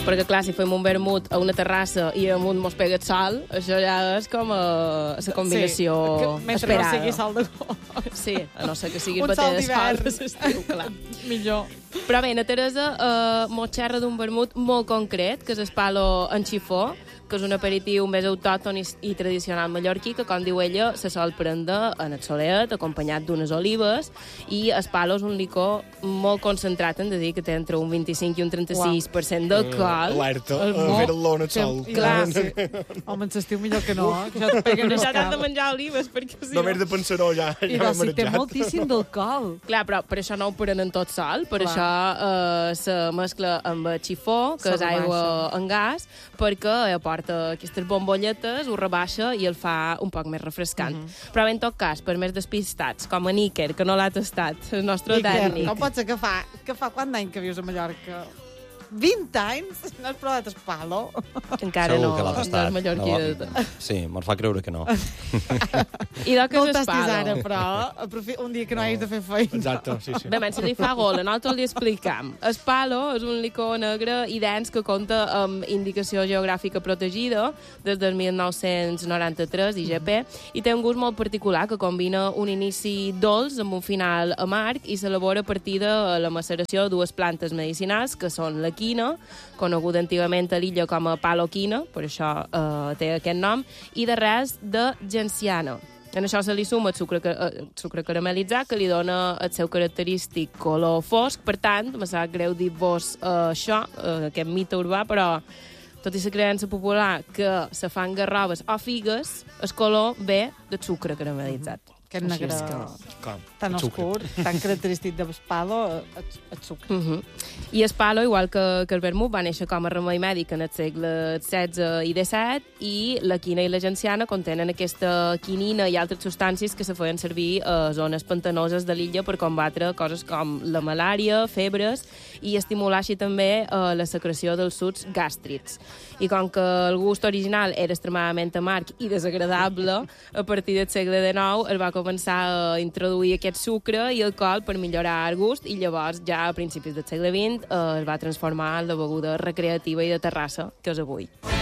Perquè, clar, si fem un vermut a una terrassa i amunt mos pega el sol, això ja és com la combinació mentre esperada. no sigui sal de go. Sí, a no ser que siguis Un bater sol de sal d'hivern. de l'estiu, clar. Millor. Però bé, na Teresa mos xerra d'un vermut molt concret, que és el palo en xifó, que és un aperitiu més autòcton i tradicional mallorquí, que, com diu ella, se sol prendre en el solet, acompanyat d'unes olives, i el palo és un licor molt concentrat, hem de dir que té entre un 25 i un 36% d'alcohol. Alerta, a fer-lo en el sol. Clar. Sí. Home, en l'estiu millor que no, que ja et peguen No els ja t'has de caps. menjar olives, perquè si Només de pensar-ho ja I m'he si té marejat. moltíssim d'alcohol. Clar, però per això no ho prenen tot sol, per Clar. això se mescla amb el xifó, que Se és aigua rebaixa. en gas, perquè aporta aquestes bombolletes, ho rebaixa i el fa un poc més refrescant. Però bé, en tot cas, per més despistats, com en Iker, que no l'ha tastat, el nostre Iker, tècnic. com pot ser que fa quant d'any que vius a Mallorca? 20 anys? No has provat el palo? Encara Segur no, que l'ha no tastat. és mallorquí. No, sí, me'n fa creure que no. I del que No el és tastis espalo. ara, però un dia que no hagis de fer feina. Exacte, sí, sí. Bé, si li fa gol, nosaltres li explicam. El palo és un licor negre i dens que compta amb indicació geogràfica protegida des del 1993, IGP, i té un gust molt particular que combina un inici dolç amb un final amarg i s'elabora a partir de la maceració de dues plantes medicinals, que són la quina, coneguda antigament a l'illa com a palo quina, per això té aquest nom, i de res de genciana. En això se li suma el sucre caramelitzat, que li dona el seu característic color fosc. Per tant, me sap greu dir-vos això, aquest mite urbà, però tot i la creença popular que se fan garroves o figues, el color ve del sucre caramelitzat. Aquest negre Clar, tan el sucre. oscur, tan característic de palo, el sucre. I el palo, igual que el vermut, va néixer com a remei mèdic en el segle XVI i XVII, i la quina i la genciana contenen aquesta quinina i altres substàncies que se feien servir a zones pantanoses de l'illa per combatre coses com la malària, febres, i estimular així també la secreció dels sucs gàstrics. I com que el gust original era extremadament amarg i desagradable, a partir del segle XIX es va començar a introduir aquest sucre i alcohol per millorar el gust, i llavors ja a principis del segle XX es va transformar en la beguda recreativa i de terrassa que és avui.